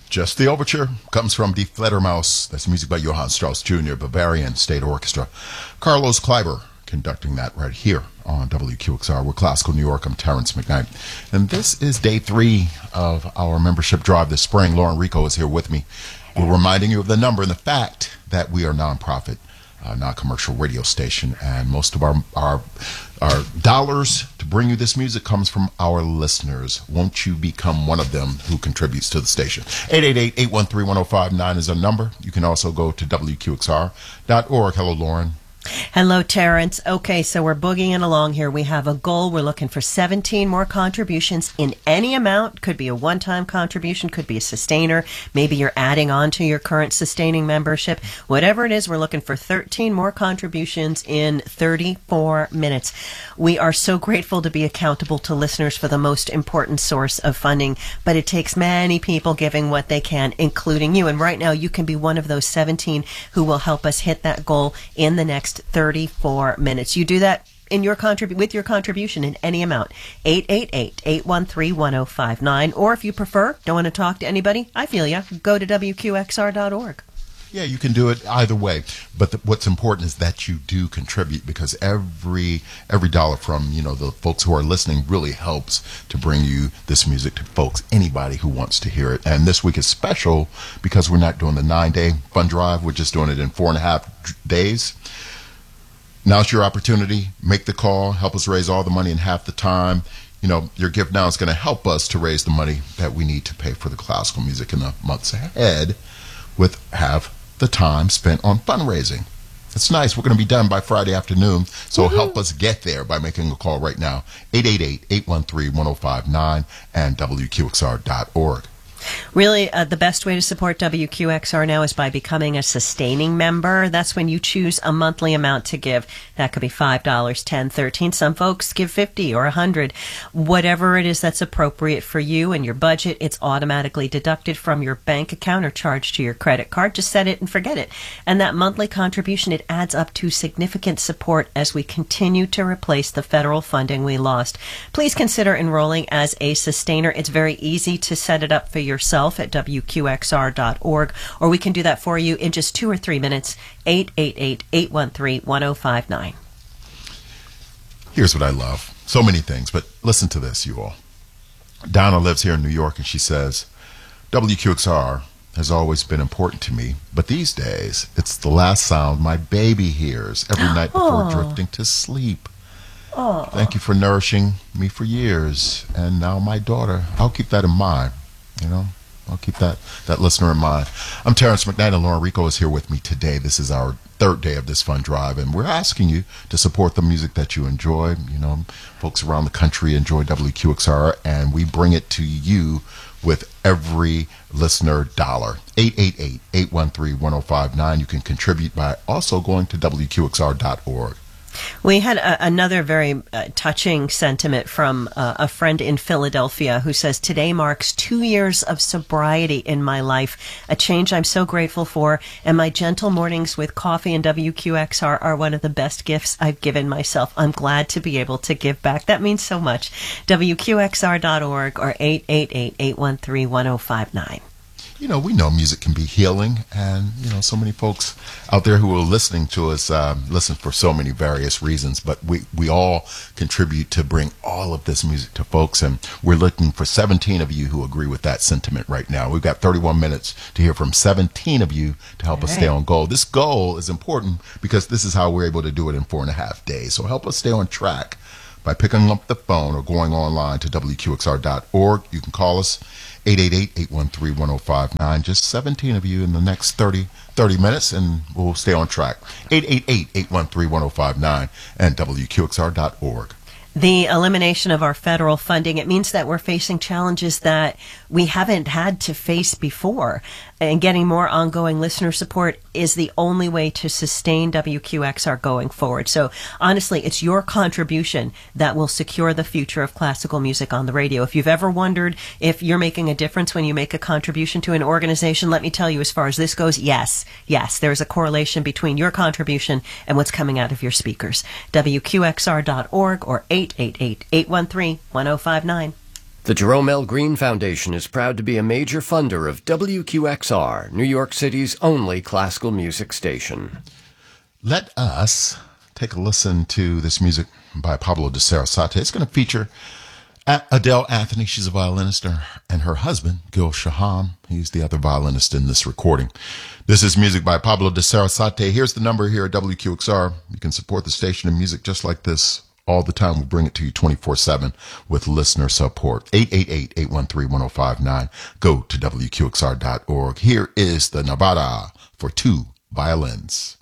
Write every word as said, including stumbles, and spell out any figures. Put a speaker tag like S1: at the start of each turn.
S1: Just the Overture comes from Die Fledermaus. That's music by Johann Strauss Junior, Bavarian State Orchestra. Carlos Kleiber conducting that right here on W Q X R. We're Classical New York. I'm Terrence McKnight. And this is day three of our membership drive this spring. Lauren Rico is here with me. We're reminding you of the number and the fact that we are nonprofit, uh, non-commercial radio station, and most of our, our our dollars to bring you this music comes from our listeners. Won't you become one of them who contributes to the station? eight eight eight, eight one three, one oh five nine is our number. You can also go to W Q X R dot org. Hello, Lauren.
S2: Hello, Terrence. Okay, so we're boogieing along here. We have a goal. We're looking for seventeen more contributions in any amount. Could be a one-time contribution, could be a sustainer. Maybe you're adding on to your current sustaining membership. Whatever it is, we're looking for thirteen more contributions in thirty-four minutes. We are so grateful to be accountable to listeners for the most important source of funding, but it takes many people giving what they can, including you. And right now, you can be one of those seventeen who will help us hit that goal in the next thirty-four minutes. You do that in your contrib- with your contribution in any amount. eight eight eight, eight one three, one oh five nine. Or if you prefer, don't want to talk to anybody, I feel ya, go to W Q X R dot org.
S1: Yeah, you can do it either way. But the, what's important is that you do contribute, because every every dollar from, you know, the folks who are listening really helps to bring you this music to folks, anybody who wants to hear it. And this week is special because we're not doing the nine-day fund drive. We're just doing it in four and a half days. Now's your opportunity. Make the call. Help us raise all the money in half the time. You know, your gift now is going to help us to raise the money that we need to pay for the classical music in the months ahead, with half the time spent on fundraising. It's nice. We're going to be done by Friday afternoon, so mm-hmm. help us get there by making a call right now. eight eight eight, eight one three, one oh five nine and W Q X R dot org.
S2: Really, uh, the best way to support W Q X R now is by becoming a sustaining member. That's when you choose a monthly amount to give. That could be five dollars, ten dollars, thirteen dollars. Some folks give fifty dollars or one hundred dollars. Whatever it is that's appropriate for you and your budget, it's automatically deducted from your bank account or charged to your credit card. Just set it and forget it. And that monthly contribution, it adds up to significant support as we continue to replace the federal funding we lost. Please consider enrolling as a sustainer. It's very easy to set it up for you yourself at W Q X R dot org, or we can do that for you in just two or three minutes. eight eight eight, eight one three, one oh five nine.
S1: Here's what I love. So many things, but listen to this, you all. Donna lives here in New York, and she says, W Q X R has always been important to me, but these days, it's the last sound my baby hears every night before
S2: Aww.
S1: drifting to sleep.
S2: Aww.
S1: Thank you for nourishing me for years, and now my daughter. I'll keep that in mind. You know, I'll keep that, that listener in mind. I'm Terrence McKnight, and Lauren Rico is here with me today. This is our third day of this fund drive, and we're asking you to support the music that you enjoy. You know, folks around the country enjoy W Q X R, and we bring it to you with every listener dollar. eight eight eight, eight one three, one oh five nine. You can contribute by also going to W Q X R dot org.
S2: We had a, another very uh, touching sentiment from uh, a friend in Philadelphia who says, today marks two years of sobriety in my life, a change I'm so grateful for, and my gentle mornings with coffee and W Q X R are one of the best gifts I've given myself. I'm glad to be able to give back. That means so much. W Q X R dot org or eight eight eight, eight one three, one oh five nine.
S1: You know, we know music can be healing, and, you know, so many folks out there who are listening to us um, listen for so many various reasons, but we, we all contribute to bring all of this music to folks, and we're looking for seventeen of you who agree with that sentiment right now. We've got thirty-one minutes to hear from seventeen of you to help all us right. stay on goal. This goal is important because this is how we're able to do it in four and a half days, so help us stay on track by picking up the phone or going online to W Q X R dot org. You can call us eight eight eight, eight one three, one oh five nine. Just seventeen of you in the next thirty, thirty minutes, and we'll stay on track. eight eight eight, eight one three, one oh five nine and W Q X R dot org.
S2: The elimination of our federal funding, it means that we're facing challenges that we haven't had to face before. And getting more ongoing listener support is the only way to sustain W Q X R going forward. So honestly, it's your contribution that will secure the future of classical music on the radio. If you've ever wondered if you're making a difference when you make a contribution to an organization, let me tell you, as far as this goes, yes, yes, there's a correlation between your contribution and what's coming out of your speakers. W Q X R dot org or eight eight eight, eight one three, one oh five nine.
S3: The Jerome L. Green Foundation is proud to be a major funder of W Q X R, New York City's only classical music station.
S1: Let us take a listen to this music by Pablo de Sarasate. It's going to feature Adele Anthony. She's a violinist, and her husband, Gil Shaham. He's the other violinist in this recording. This is music by Pablo de Sarasate. Here's the number here at W Q X R. You can support the station in music just like this all the time. We bring it to you twenty-four seven with listener support. eight eight eight, eight one three, one oh five nine. Go to W Q X R dot org. Here is the Nevada for two violins.